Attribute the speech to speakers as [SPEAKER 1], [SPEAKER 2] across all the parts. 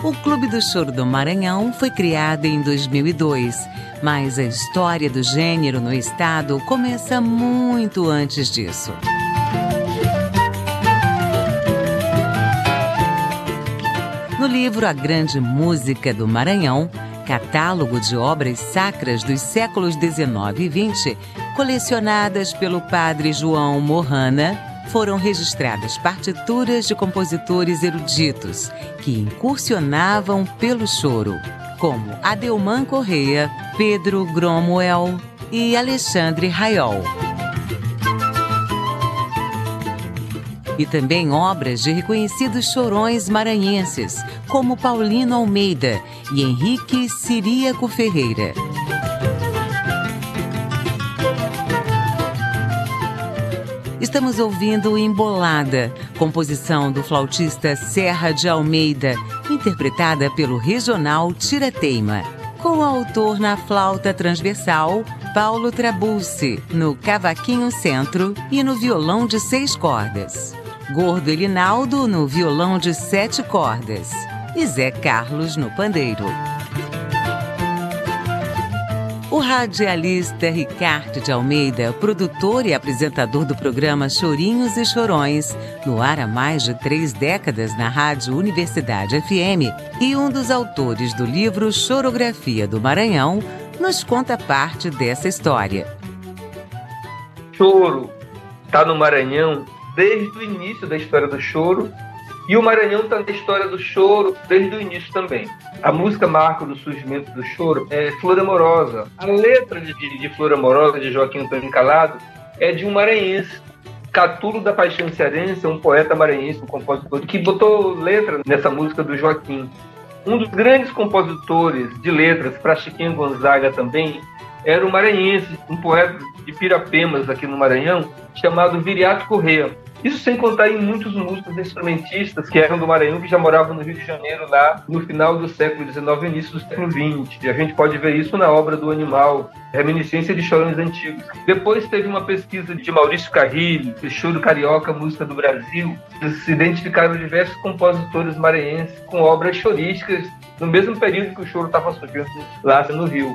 [SPEAKER 1] O Clube do Choro do Maranhão foi criado em 2002, mas a história do gênero no estado começa muito antes disso. No livro A Grande Música do Maranhão, catálogo de obras sacras dos séculos XIX e XX, colecionadas pelo padre João Morrana, foram registradas partituras de compositores eruditos que incursionavam pelo choro, como Adelman Correia, Pedro Gromuel e Alexandre Raiol. E também obras de reconhecidos chorões maranhenses, como Paulino Almeida e Henrique Ciríaco Ferreira. Estamos ouvindo Embolada, composição do flautista Serra de Almeida, interpretada pelo regional Tirateima, com o autor na flauta transversal Paulo Trabulsi, no cavaquinho centro e no violão de 6 cordas. Gordo Elinaldo no violão de 7 cordas e Zé Carlos no pandeiro. O radialista Ricardo de Almeida, produtor e apresentador do programa Chorinhos e Chorões, no ar há mais de 3 décadas na Rádio Universidade FM, e um dos autores do livro Chorografia do Maranhão, nos conta parte dessa história.
[SPEAKER 2] Choro está no Maranhão desde o início da história do choro, e o Maranhão está na história do choro desde o início também. A música marco do surgimento do choro é Flor Amorosa. A letra de Flor Amorosa, de Joaquim Antônio Calado, é de um maranhense. Catulo da Paixão Cearense é um poeta maranhense, um compositor, que botou letra nessa música do Joaquim. Um dos grandes compositores de letras para Chiquinho Gonzaga também era um maranhense, um poeta de Pirapemas aqui no Maranhão, chamado Viriato Correia. Isso sem contar em muitos músicos instrumentistas que eram do Maranhão, que já moravam no Rio de Janeiro lá no final do século XIX e início do século XX. E a gente pode ver isso na obra do Animal, Reminiscência de Chorões Antigos. Depois teve uma pesquisa de Maurício Carrilho, de Choro Carioca, Música do Brasil. Eles se identificaram diversos compositores maranhenses com obras chorísticas no mesmo período que o choro estava surgindo lá no Rio.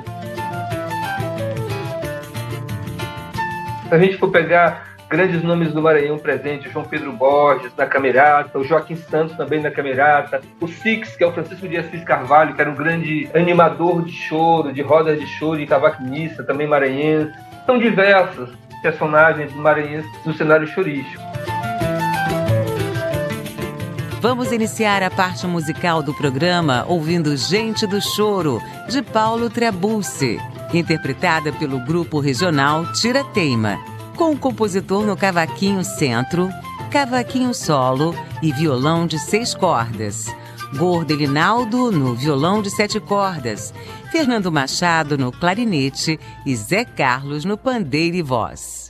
[SPEAKER 2] Se a gente for pegar grandes nomes do Maranhão presentes, João Pedro Borges na Camerata, o Joaquim Santos também na Camerata, o Six, que é o Francisco de Assis Carvalho, que era um grande animador de choro, de rodas de choro e cavaquinista, também maranhense. São diversos personagens maranhenses no cenário chorístico.
[SPEAKER 1] Vamos iniciar a parte musical do programa ouvindo Gente do Choro, de Paulo Trabulsi, interpretada pelo grupo regional Tirateima, com o compositor no cavaquinho centro, cavaquinho solo e violão de 6 cordas. Gordo Elinaldo no violão de 7 cordas, Fernando Machado no clarinete e Zé Carlos no pandeiro e voz.